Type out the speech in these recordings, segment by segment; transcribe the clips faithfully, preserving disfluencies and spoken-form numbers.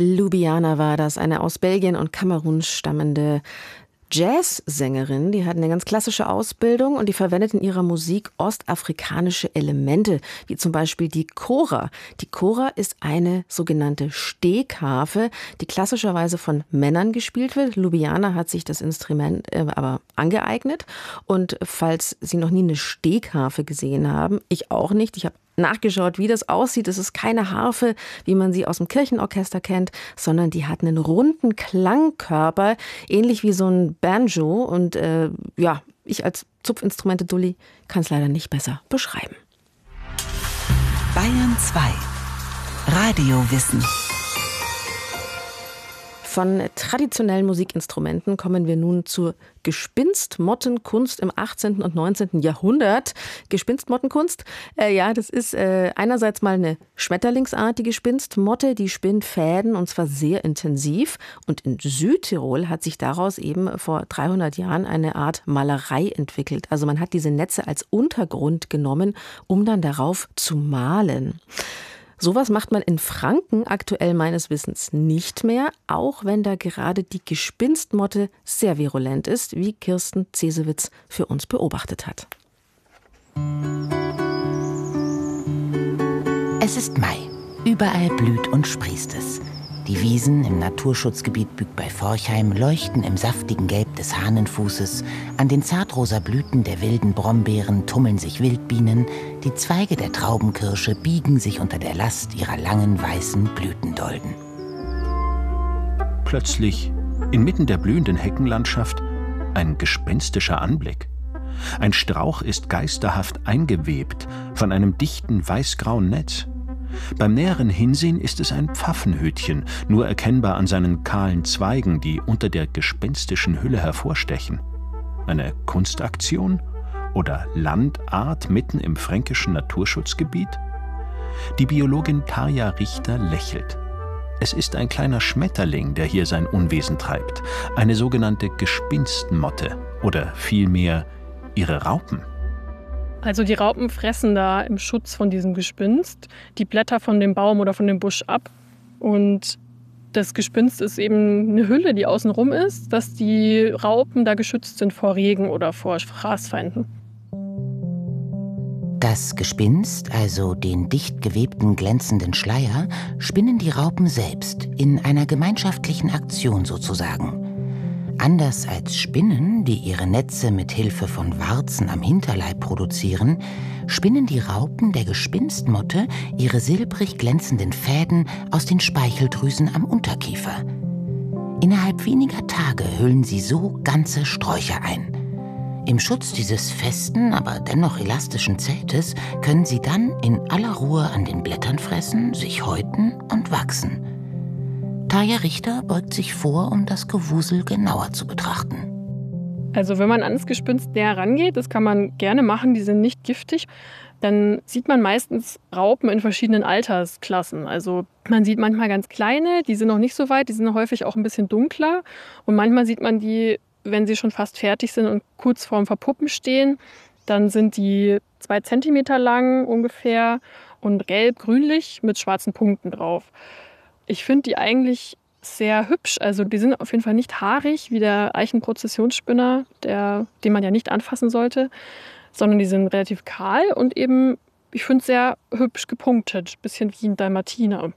Lubiana war das, eine aus Belgien und Kamerun stammende Jazzsängerin, die hat eine ganz klassische Ausbildung und die verwendet in ihrer Musik ostafrikanische Elemente, wie zum Beispiel die Kora. Die Kora ist eine sogenannte Stegharfe, die klassischerweise von Männern gespielt wird. Lubiana hat sich das Instrument äh, aber angeeignet. Und falls Sie noch nie eine Stegharfe gesehen haben, ich auch nicht, ich habe nachgeschaut, wie das aussieht. Es ist keine Harfe, wie man sie aus dem Kirchenorchester kennt, sondern die hat einen runden Klangkörper, ähnlich wie so ein Banjo. Und äh, ja, ich als Zupfinstrumente-Dulli kann es leider nicht besser beschreiben. Bayern zwei. Radiowissen. Von traditionellen Musikinstrumenten kommen wir nun zur Gespinstmottenkunst im achtzehnten und neunzehnten Jahrhundert. Gespinstmottenkunst, äh, ja, das ist äh, einerseits mal eine schmetterlingsartige Gespinstmotte, die spinnt Fäden und zwar sehr intensiv. Und in Südtirol hat sich daraus eben vor dreihundert Jahren eine Art Malerei entwickelt. Also man hat diese Netze als Untergrund genommen, um dann darauf zu malen. Sowas macht man in Franken aktuell meines Wissens nicht mehr, auch wenn da gerade die Gespinstmotte sehr virulent ist, wie Kirsten Cesewitz für uns beobachtet hat. Es ist Mai. Überall blüht und sprießt es. Die Wiesen im Naturschutzgebiet Bück bei Forchheim leuchten im saftigen Gelb des Hahnenfußes. An den zartrosa Blüten der wilden Brombeeren tummeln sich Wildbienen. Die Zweige der Traubenkirsche biegen sich unter der Last ihrer langen weißen Blütendolden. Plötzlich, inmitten der blühenden Heckenlandschaft, ein gespenstischer Anblick. Ein Strauch ist geisterhaft eingewebt von einem dichten weißgrauen Netz. Beim näheren Hinsehen ist es ein Pfaffenhütchen, nur erkennbar an seinen kahlen Zweigen, die unter der gespenstischen Hülle hervorstechen. Eine Kunstaktion oder Landart mitten im fränkischen Naturschutzgebiet? Die Biologin Tarja Richter lächelt. Es ist ein kleiner Schmetterling, der hier sein Unwesen treibt, eine sogenannte Gespinstmotte oder vielmehr ihre Raupen. Also die Raupen fressen da im Schutz von diesem Gespinst die Blätter von dem Baum oder von dem Busch ab. Und das Gespinst ist eben eine Hülle, die außenrum ist, dass die Raupen da geschützt sind vor Regen oder vor Fraßfeinden. Das Gespinst, also den dicht gewebten glänzenden Schleier, spinnen die Raupen selbst, in einer gemeinschaftlichen Aktion sozusagen. Anders als Spinnen, die ihre Netze mit Hilfe von Warzen am Hinterleib produzieren, spinnen die Raupen der Gespinstmotte ihre silbrig glänzenden Fäden aus den Speicheldrüsen am Unterkiefer. Innerhalb weniger Tage hüllen sie so ganze Sträucher ein. Im Schutz dieses festen, aber dennoch elastischen Zeltes können sie dann in aller Ruhe an den Blättern fressen, sich häuten und wachsen. Tarja Richter beugt sich vor, um das Gewusel genauer zu betrachten. Also wenn man ans Gespinst näher rangeht, das kann man gerne machen, die sind nicht giftig, dann sieht man meistens Raupen in verschiedenen Altersklassen. Also man sieht manchmal ganz kleine, die sind noch nicht so weit, die sind häufig auch ein bisschen dunkler. Und manchmal sieht man die, wenn sie schon fast fertig sind und kurz vorm Verpuppen stehen, dann sind die zwei Zentimeter lang ungefähr und gelb-grünlich mit schwarzen Punkten drauf. Ich finde die eigentlich sehr hübsch. Also die sind auf jeden Fall nicht haarig wie der Eichenprozessionsspinner, der, den man ja nicht anfassen sollte, sondern die sind relativ kahl und eben, ich finde, sehr hübsch gepunktet. Bisschen wie ein Dalmatiner.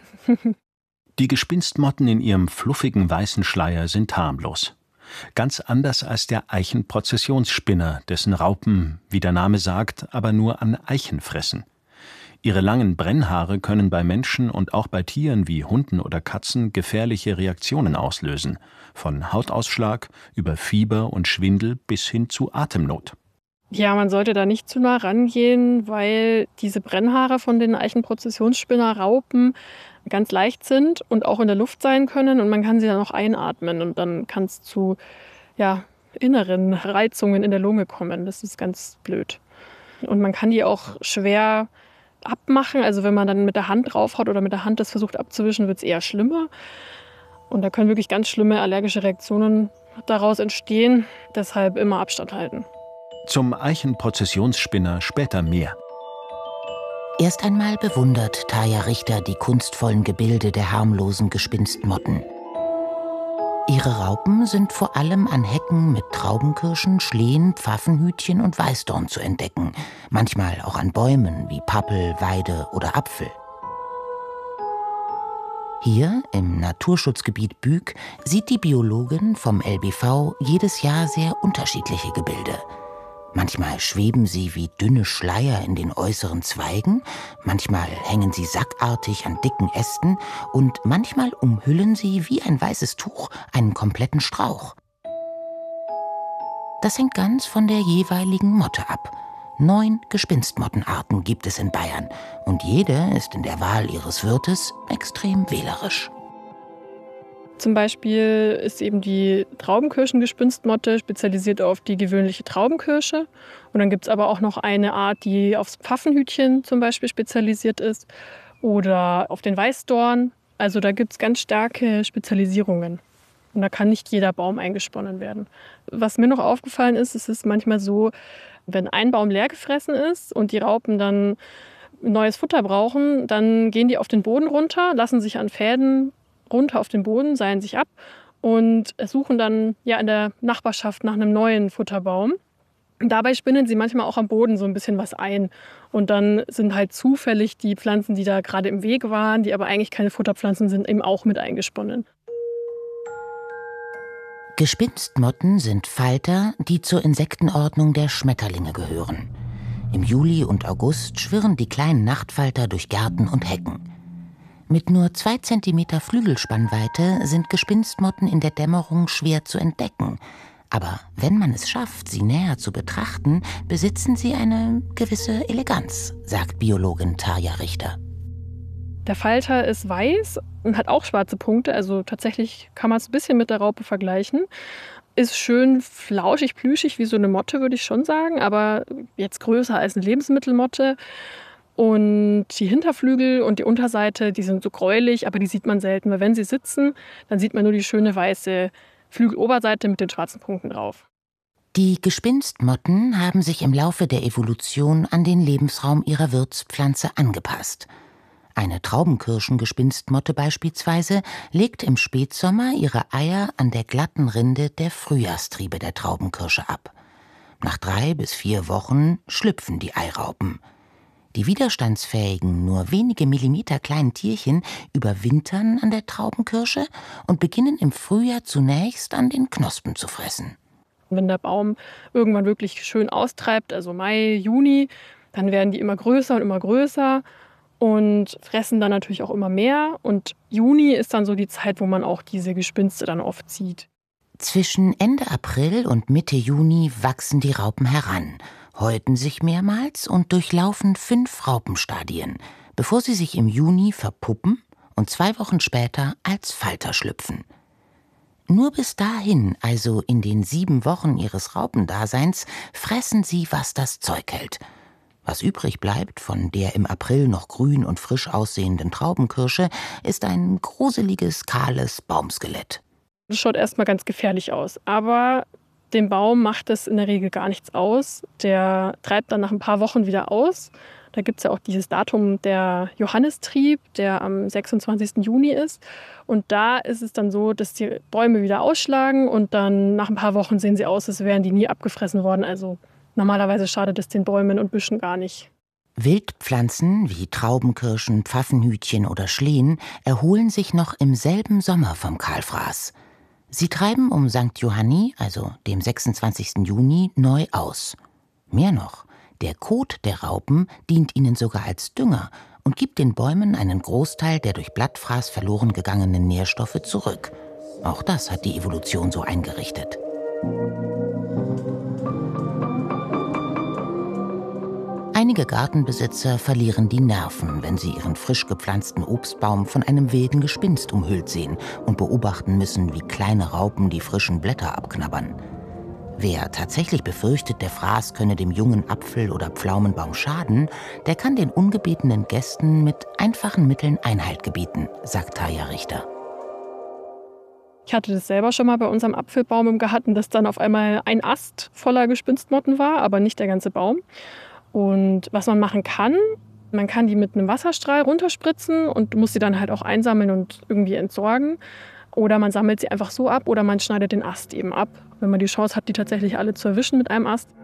Die Gespinstmotten in ihrem fluffigen weißen Schleier sind harmlos. Ganz anders als der Eichenprozessionsspinner, dessen Raupen, wie der Name sagt, aber nur an Eichen fressen. Ihre langen Brennhaare können bei Menschen und auch bei Tieren wie Hunden oder Katzen gefährliche Reaktionen auslösen, von Hautausschlag über Fieber und Schwindel bis hin zu Atemnot. Ja, man sollte da nicht zu nah rangehen, weil diese Brennhaare von den Eichenprozessionsspinnerraupen ganz leicht sind und auch in der Luft sein können und man kann sie dann auch einatmen und dann kann es zu ja, inneren Reizungen in der Lunge kommen. Das ist ganz blöd. Und man kann die auch schwer abmachen. Also wenn man dann mit der Hand draufhaut oder mit der Hand das versucht abzuwischen, wird es eher schlimmer. Und da können wirklich ganz schlimme allergische Reaktionen daraus entstehen. Deshalb immer Abstand halten. Zum Eichenprozessionsspinner später mehr. Erst einmal bewundert Tarja Richter die kunstvollen Gebilde der harmlosen Gespinstmotten. Ihre Raupen sind vor allem an Hecken mit Traubenkirschen, Schlehen, Pfaffenhütchen und Weißdorn zu entdecken, manchmal auch an Bäumen wie Pappel, Weide oder Apfel. Hier im Naturschutzgebiet Büg sieht die Biologin vom L B V jedes Jahr sehr unterschiedliche Gebilde. Manchmal schweben sie wie dünne Schleier in den äußeren Zweigen, manchmal hängen sie sackartig an dicken Ästen und manchmal umhüllen sie wie ein weißes Tuch einen kompletten Strauch. Das hängt ganz von der jeweiligen Motte ab. Neun Gespinstmottenarten gibt es in Bayern und jede ist in der Wahl ihres Wirtes extrem wählerisch. Zum Beispiel ist eben die Traubenkirschengespinstmotte spezialisiert auf die gewöhnliche Traubenkirsche. Und dann gibt es aber auch noch eine Art, die aufs Pfaffenhütchen zum Beispiel spezialisiert ist oder auf den Weißdorn. Also da gibt es ganz starke Spezialisierungen. Und da kann nicht jeder Baum eingesponnen werden. Was mir noch aufgefallen ist, es ist manchmal so, wenn ein Baum leer gefressen ist und die Raupen dann neues Futter brauchen, dann gehen die auf den Boden runter, lassen sich an Fäden runter auf den Boden, seilen sich ab und suchen dann ja in der Nachbarschaft nach einem neuen Futterbaum. Dabei spinnen sie manchmal auch am Boden so ein bisschen was ein. Und dann sind halt zufällig die Pflanzen, die da gerade im Weg waren, die aber eigentlich keine Futterpflanzen sind, eben auch mit eingesponnen. Gespinstmotten sind Falter, die zur Insektenordnung der Schmetterlinge gehören. Im Juli und August schwirren die kleinen Nachtfalter durch Gärten und Hecken. Mit nur zwei Zentimeter Flügelspannweite sind Gespinstmotten in der Dämmerung schwer zu entdecken. Aber wenn man es schafft, sie näher zu betrachten, besitzen sie eine gewisse Eleganz, sagt Biologin Tarja Richter. Der Falter ist weiß und hat auch schwarze Punkte, also tatsächlich kann man es ein bisschen mit der Raupe vergleichen. Ist schön flauschig, plüschig wie so eine Motte, würde ich schon sagen, aber jetzt größer als eine Lebensmittelmotte. Und die Hinterflügel und die Unterseite, die sind so gräulich, aber die sieht man selten. Weil wenn sie sitzen, dann sieht man nur die schöne weiße Flügeloberseite mit den schwarzen Punkten drauf. Die Gespinstmotten haben sich im Laufe der Evolution an den Lebensraum ihrer Wirtspflanze angepasst. Eine Traubenkirschengespinstmotte beispielsweise legt im Spätsommer ihre Eier an der glatten Rinde der Frühjahrstriebe der Traubenkirsche ab. Nach drei bis vier Wochen schlüpfen die Eiraupen. Die widerstandsfähigen, nur wenige Millimeter kleinen Tierchen überwintern an der Traubenkirsche und beginnen im Frühjahr zunächst an den Knospen zu fressen. Wenn der Baum irgendwann wirklich schön austreibt, also Mai, Juni, dann werden die immer größer und immer größer und fressen dann natürlich auch immer mehr. Und Juni ist dann so die Zeit, wo man auch diese Gespinste dann oft sieht. Zwischen Ende April und Mitte Juni wachsen die Raupen heran, häuten sich mehrmals und durchlaufen fünf Raupenstadien, bevor sie sich im Juni verpuppen und zwei Wochen später als Falter schlüpfen. Nur bis dahin, also in den sieben Wochen ihres Raupendaseins, fressen sie, was das Zeug hält. Was übrig bleibt von der im April noch grün und frisch aussehenden Traubenkirsche, ist ein gruseliges, kahles Baumskelett. Das schaut erstmal ganz gefährlich aus, aber dem Baum macht es in der Regel gar nichts aus. Der treibt dann nach ein paar Wochen wieder aus. Da gibt es ja auch dieses Datum der Johannistrieb, der am sechsundzwanzigsten Juni ist. Und da ist es dann so, dass die Bäume wieder ausschlagen und dann nach ein paar Wochen sehen sie aus, als wären die nie abgefressen worden. Also normalerweise schadet es den Bäumen und Büschen gar nicht. Wildpflanzen wie Traubenkirschen, Pfaffenhütchen oder Schlehen erholen sich noch im selben Sommer vom Kahlfraß. Sie treiben um Sankt Johanni, also dem sechsundzwanzigsten Juni, neu aus. Mehr noch, der Kot der Raupen dient ihnen sogar als Dünger und gibt den Bäumen einen Großteil der durch Blattfraß verloren gegangenen Nährstoffe zurück. Auch das hat die Evolution so eingerichtet. Einige Gartenbesitzer verlieren die Nerven, wenn sie ihren frisch gepflanzten Obstbaum von einem wilden Gespinst umhüllt sehen und beobachten müssen, wie kleine Raupen die frischen Blätter abknabbern. Wer tatsächlich befürchtet, der Fraß könne dem jungen Apfel- oder Pflaumenbaum schaden, der kann den ungebetenen Gästen mit einfachen Mitteln Einhalt gebieten, sagt Tarja Richter. Ich hatte das selber schon mal bei unserem Apfelbaum im Garten, dass dann auf einmal ein Ast voller Gespinstmotten war, aber nicht der ganze Baum. Und was man machen kann, Man kann die mit einem Wasserstrahl runterspritzen und muss sie dann halt auch einsammeln und irgendwie entsorgen. Oder man sammelt sie einfach so ab oder man schneidet den Ast eben ab, wenn man die Chance hat, die tatsächlich alle zu erwischen mit einem Ast.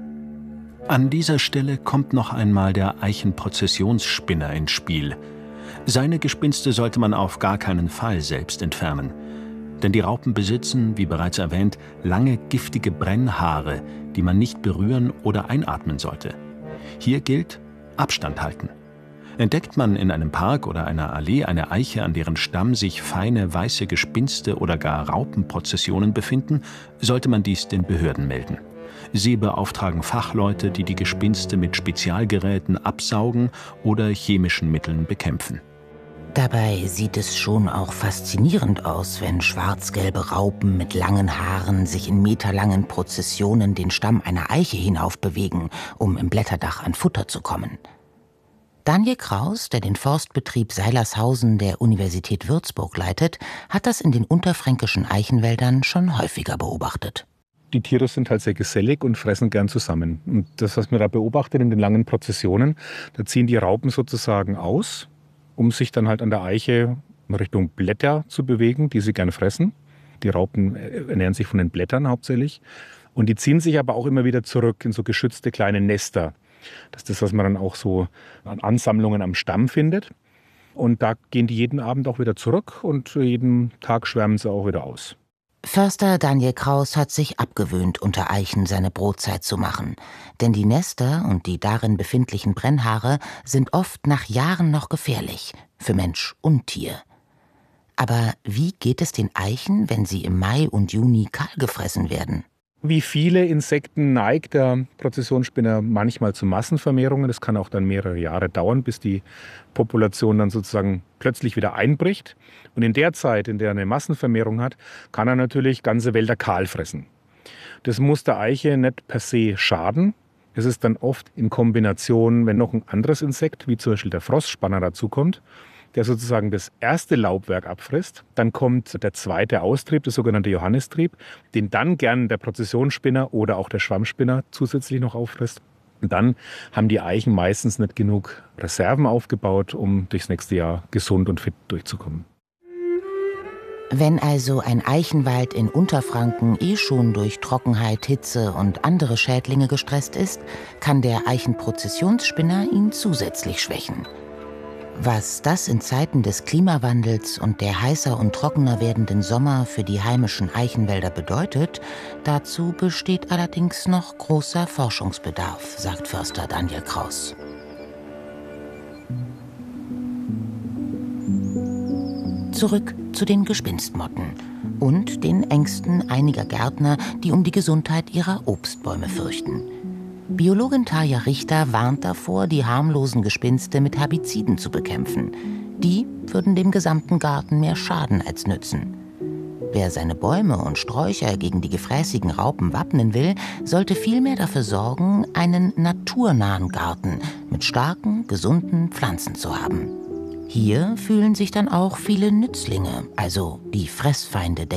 An dieser Stelle kommt noch einmal der Eichenprozessionsspinner ins Spiel. Seine Gespinste sollte man auf gar keinen Fall selbst entfernen. Denn die Raupen besitzen, wie bereits erwähnt, lange giftige Brennhaare, die man nicht berühren oder einatmen sollte. Hier gilt: Abstand halten. Entdeckt man in einem Park oder einer Allee eine Eiche, an deren Stamm sich feine weiße Gespinste oder gar Raupenprozessionen befinden, sollte man dies den Behörden melden. Sie beauftragen Fachleute, die die Gespinste mit Spezialgeräten absaugen oder chemischen Mitteln bekämpfen. Dabei sieht es schon auch faszinierend aus, wenn schwarz-gelbe Raupen mit langen Haaren sich in meterlangen Prozessionen den Stamm einer Eiche hinaufbewegen, um im Blätterdach an Futter zu kommen. Daniel Kraus, der den Forstbetrieb Seilershausen der Universität Würzburg leitet, hat das in den unterfränkischen Eichenwäldern schon häufiger beobachtet. Die Tiere sind halt sehr gesellig und fressen gern zusammen. Und das, was man da beobachtet in den langen Prozessionen, da ziehen die Raupen sozusagen aus, um sich dann halt an der Eiche in Richtung Blätter zu bewegen, die sie gern fressen. Die Raupen ernähren sich von den Blättern hauptsächlich. Und die ziehen sich aber auch immer wieder zurück in so geschützte kleine Nester. Das ist das, was man dann auch so an Ansammlungen am Stamm findet. Und da gehen die jeden Abend auch wieder zurück und jeden Tag schwärmen sie auch wieder aus. Förster Daniel Kraus hat sich abgewöhnt, unter Eichen seine Brotzeit zu machen. Denn die Nester und die darin befindlichen Brennhaare sind oft nach Jahren noch gefährlich, für Mensch und Tier. Aber wie geht es den Eichen, wenn sie im Mai und Juni kahl gefressen werden? Wie viele Insekten neigt der Prozessionsspinner manchmal zu Massenvermehrungen. Das kann auch dann mehrere Jahre dauern, bis die Population dann sozusagen plötzlich wieder einbricht. Und in der Zeit, in der er eine Massenvermehrung hat, kann er natürlich ganze Wälder kahl fressen. Das muss der Eiche nicht per se schaden. Es ist dann oft in Kombination, wenn noch ein anderes Insekt, wie zum Beispiel der Frostspanner, dazukommt, der sozusagen das erste Laubwerk abfrisst. Dann kommt der zweite Austrieb, der sogenannte Johannistrieb, den dann gern der Prozessionsspinner oder auch der Schwammspinner zusätzlich noch auffrisst. Und dann haben die Eichen meistens nicht genug Reserven aufgebaut, um durchs nächste Jahr gesund und fit durchzukommen. Wenn also ein Eichenwald in Unterfranken eh schon durch Trockenheit, Hitze und andere Schädlinge gestresst ist, kann der Eichenprozessionsspinner ihn zusätzlich schwächen. Was das in Zeiten des Klimawandels und der heißer und trockener werdenden Sommer für die heimischen Eichenwälder bedeutet, dazu besteht allerdings noch großer Forschungsbedarf, sagt Förster Daniel Kraus. Zurück zu den Gespinstmotten und den Ängsten einiger Gärtner, die um die Gesundheit ihrer Obstbäume fürchten. Biologin Tarja Richter warnt davor, die harmlosen Gespinste mit Herbiziden zu bekämpfen. Die würden dem gesamten Garten mehr schaden als nützen. Wer seine Bäume und Sträucher gegen die gefräßigen Raupen wappnen will, sollte vielmehr dafür sorgen, einen naturnahen Garten mit starken, gesunden Pflanzen zu haben. Hier fühlen sich dann auch viele Nützlinge, also die Fressfeinde der